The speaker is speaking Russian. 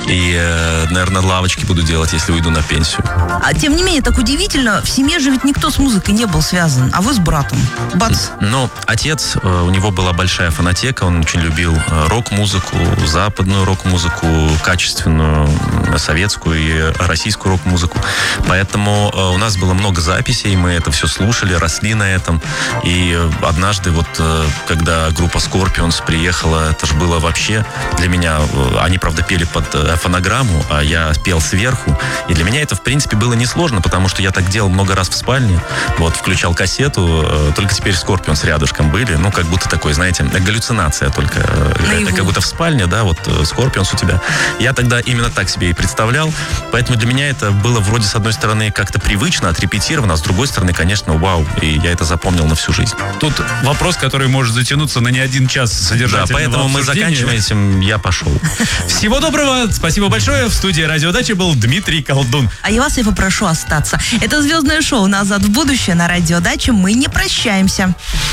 И, наверное, лавочки буду делать, если уйду на пенсию. А тем не менее, так удивительно, в семье же ведь никто с музыкой не был связан, а вы с братом. Бац. Ну, отец, у него была большая фонотека, он очень любил рок-музыку, западную рок-музыку, качественную, советскую и российскую рок-музыку. Поэтому у нас было много записей, мы это все слушали, росли на этом. И однажды, вот, когда группа Scorpions приехала, это же было вообще для меня... Они, правда, пели под фонограмму, а я пел сверху. И для меня это, в принципе, было несложно, потому что я так делал много раз в спальне. Вот, включал кассету, только теперь Scorpions рядышком были. Ну, как будто такой, знаете, галлюцинация только. Это как будто в спальне, да, вот Scorpions у тебя. Я тогда именно так себе и представлял. Поэтому для меня это было вроде, с одной стороны, как-то привычно, отрепетировано, а с другой стороны, конечно, вау. И я это запомнил на всю жизнь. Тут вопрос, который может затянуться на не один час содержательного Да, поэтому мы заканчиваем этим, я пошел. Всего доброго, спасибо большое. В студии «Радиодача» был Дмитрий Колдун. А я вас и попрошу остаться. Это звездное шоу «Назад в будущее» на Радиодаче. Мы не прощаемся.